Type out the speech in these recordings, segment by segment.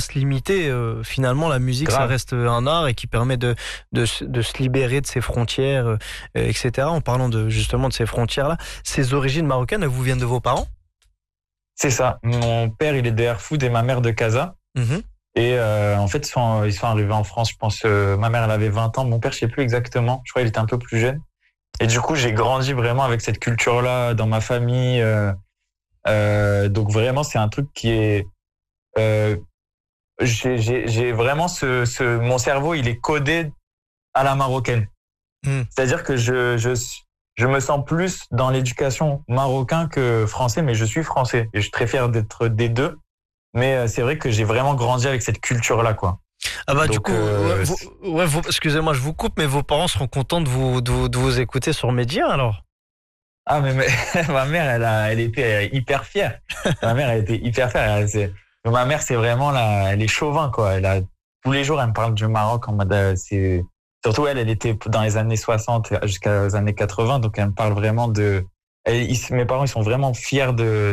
se limiter. Finalement, la musique, ça Grave. reste un art et qui permet de se libérer de ses frontières, etc. En parlant justement de ces frontières-là, ces origines marocaines, elles vous viennent de vos parents? C'est ça. Mon père, il est de Erfoud et ma mère de Casa. Mhm. Et en fait, ils sont arrivés en France, je pense. Ma mère, elle avait 20 ans. Mon père, je sais plus exactement. Je crois qu'il était un peu plus jeune. Et du coup, j'ai grandi vraiment avec cette culture-là dans ma famille. Donc vraiment, c'est un truc qui est... j'ai vraiment mon cerveau, il est codé à la marocaine. C'est-à-dire que je me sens plus dans l'éducation marocain que français, mais je suis français. Et je suis très fier d'être des deux. Mais c'est vrai que j'ai vraiment grandi avec cette culture-là, quoi. Ah bah Donc, du coup, excusez-moi, je vous coupe, mais vos parents seront contents de vous écouter sur Média alors. Ah mais ma mère, elle était hyper fière. Ma mère, elle était hyper fière. Ma mère, c'est vraiment elle est chauvin, quoi. Tous les jours, elle me parle du Maroc en mode, surtout elle était dans les années 60 jusqu'aux années 80, donc elle me parle vraiment mes parents, ils sont vraiment fiers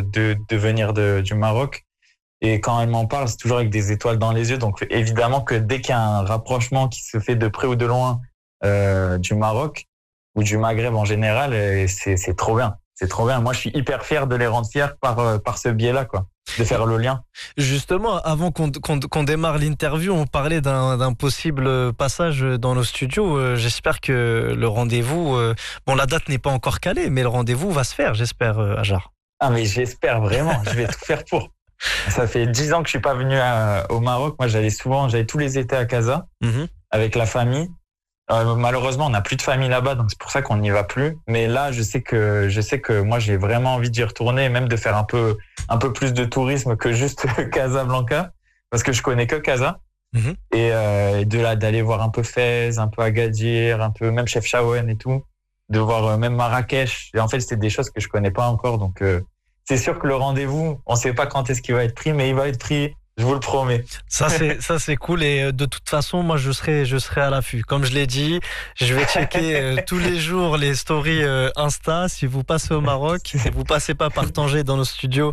de venir du Maroc. Et quand elle m'en parle, c'est toujours avec des étoiles dans les yeux. Donc évidemment que dès qu'il y a un rapprochement qui se fait de près ou de loin du Maroc ou du Maghreb en général, c'est trop bien. C'est trop bien. Moi, je suis hyper fier de les rendre fiers par ce biais-là, quoi, de faire le lien. Justement, avant qu'on démarre l'interview, on parlait d'un possible passage dans nos studios. J'espère que le rendez-vous, bon, la date n'est pas encore calée, mais le rendez-vous va se faire, j'espère, Ajar. Ah, mais j'espère vraiment. Je vais tout faire pour. Ça fait 10 ans que je suis pas venu au Maroc. Moi, j'allais tous les étés à Casa avec la famille. Malheureusement, on n'a plus de famille là-bas, donc c'est pour ça qu'on n'y va plus. Mais là, je sais que moi, j'ai vraiment envie d'y retourner, et même de faire un peu plus de tourisme que juste Casablanca, parce que je connais que Casa. Et d'aller voir un peu Fès, un peu Agadir, un peu même Chefchaouen et tout, de voir même Marrakech. Et en fait, c'est des choses que je connais pas encore, donc c'est sûr que le rendez-vous, on sait pas quand est-ce qu'il va être pris, mais il va être pris. Je vous le promets. Ça c'est cool, et de toute façon moi je serai à l'affût. Comme je l'ai dit, je vais checker tous les jours les stories Insta. Si vous passez au Maroc, si vous passez pas par Tanger dans nos studios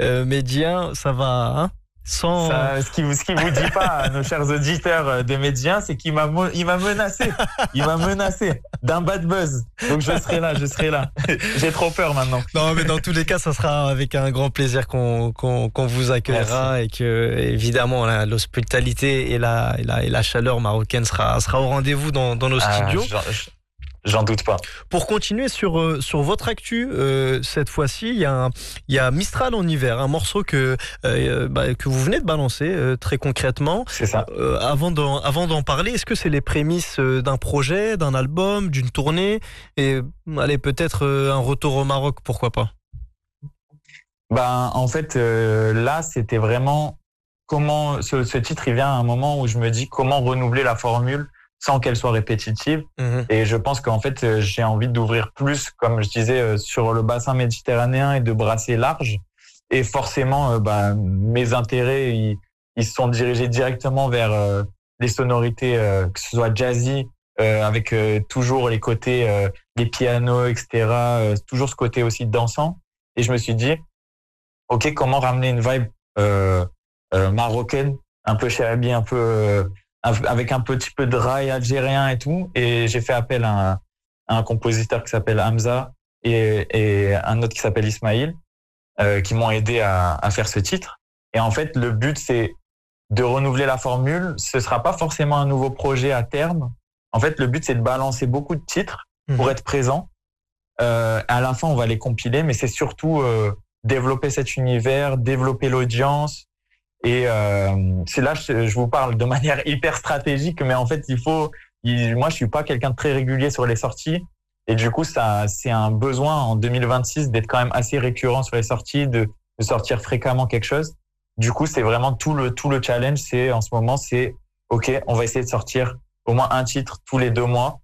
Média, ça va, hein, sans... Ce qui vous dit pas à nos chers auditeurs de Média, c'est qu'il m'a menacé. Il m'a menacé d'un bad buzz. Donc je serai là. J'ai trop peur maintenant. Non, mais dans tous les cas, ça sera avec un grand plaisir qu'on vous accueillera. Merci. Et que, évidemment, l'hospitalité et la chaleur marocaine sera au rendez-vous dans nos studios. J'en doute pas. Pour continuer sur votre actu, cette fois-ci, il y a Mistral en hiver, un morceau que vous venez de balancer très concrètement. C'est ça. Avant d'en parler, est-ce que c'est les prémices d'un projet, d'un album, d'une tournée, et allez, peut-être un retour au Maroc, pourquoi pas? En fait, là, c'était vraiment comment ce titre, il vient à un moment où je me dis comment renouveler la formule sans qu'elle soit répétitive. Et je pense qu'en fait, j'ai envie d'ouvrir plus, comme je disais, sur le bassin méditerranéen et de brasser large. Et forcément, mes intérêts, ils se sont dirigés directement vers les sonorités, que ce soit jazzy, avec toujours les côtés, les pianos, etc. Toujours ce côté aussi dansant. Et je me suis dit, ok, comment ramener une vibe marocaine, un peu charabi, un peu... avec un petit peu de rail algérien et tout. Et j'ai fait appel à un compositeur qui s'appelle Hamza et un autre qui s'appelle Ismail, qui m'ont aidé à faire ce titre. Et en fait, le but, c'est de renouveler la formule. Ce sera pas forcément un nouveau projet à terme. En fait, le but, c'est de balancer beaucoup de titres pour être présent. À la fin, on va les compiler, mais c'est surtout développer cet univers, développer l'audience. Et c'est là je vous parle de manière hyper stratégique, mais en fait moi je suis pas quelqu'un de très régulier sur les sorties, et du coup c'est un besoin en 2026 d'être quand même assez récurrent sur les sorties, de sortir fréquemment quelque chose. Du coup c'est vraiment tout le challenge, en ce moment c'est ok, on va essayer de sortir au moins un titre tous les 2 mois,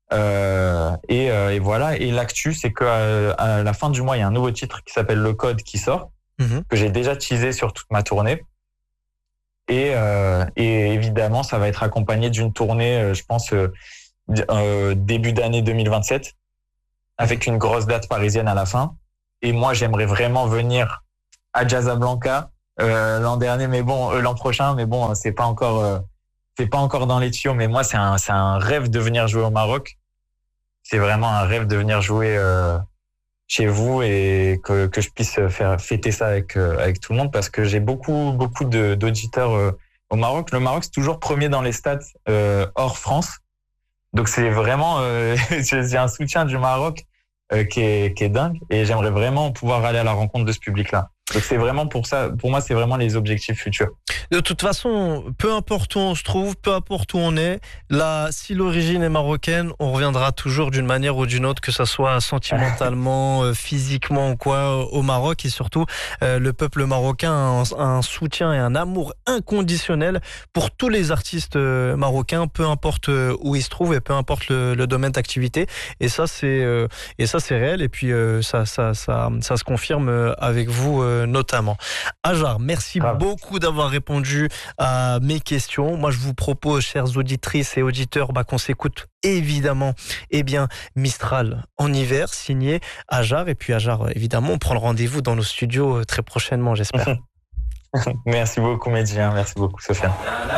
et voilà. Et l'actu, c'est que à la fin du mois il y a un nouveau titre qui s'appelle Le Code qui sort, que j'ai déjà teasé sur toute ma tournée. Et évidemment, ça va être accompagné d'une tournée, je pense, début d'année 2027, avec une grosse date parisienne à la fin. Et moi, j'aimerais vraiment venir à Casablanca, l'an dernier, mais bon, l'an prochain, mais bon, c'est pas encore dans les tuyaux. Mais moi, c'est un rêve de venir jouer au Maroc. C'est vraiment un rêve de venir jouer chez vous et que je puisse faire fêter ça avec tout le monde, parce que j'ai beaucoup d'auditeurs au Maroc. Le Maroc, c'est toujours premier dans les stats hors France. Donc c'est vraiment j'ai un soutien du Maroc qui est dingue, et j'aimerais vraiment pouvoir aller à la rencontre de ce public-là. Donc c'est vraiment pour ça, pour moi, c'est vraiment les objectifs futurs. De toute façon, peu importe où on se trouve, peu importe où on est, là, si l'origine est marocaine, on reviendra toujours d'une manière ou d'une autre, que ça soit sentimentalement, physiquement ou quoi, au Maroc. Et surtout, le peuple marocain a un soutien et un amour inconditionnel pour tous les artistes marocains, peu importe où ils se trouvent et peu importe le domaine d'activité. Et ça, c'est réel. Et puis, ça se confirme avec vous notamment. Ajar, merci beaucoup d'avoir répondu à mes questions. Moi, je vous propose, chères auditrices et auditeurs, qu'on s'écoute évidemment, Mistral en hiver, signé Ajar. Et puis Ajar, évidemment, on prend le rendez-vous dans nos studios très prochainement, j'espère. Merci beaucoup, Mehdi. Merci beaucoup, Sofiane.